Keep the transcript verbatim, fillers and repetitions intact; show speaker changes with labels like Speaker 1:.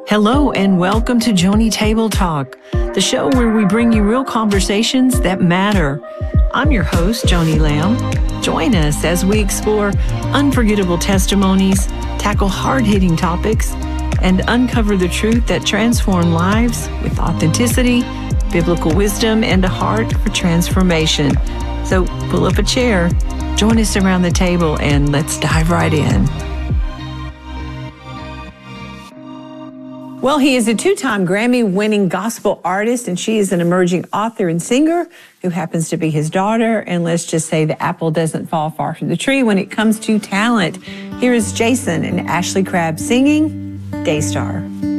Speaker 1: Hello and welcome to Joni Table Talk, the show where we bring you real conversations that matter. I'm your host, Joni Lamb. Join us as we explore unforgettable testimonies, tackle hard-hitting topics, and uncover the truth that transforms lives with authenticity, biblical wisdom, and a heart for transformation. So pull up a chair, join us around the table, and let's dive right in. Well, he is a two-time Grammy-winning gospel artist, and she is an emerging author and singer who happens to be his daughter. And let's just say the apple doesn't fall far from the tree when it comes to talent. Here is Jason and Ashley Crabb singing Daystar.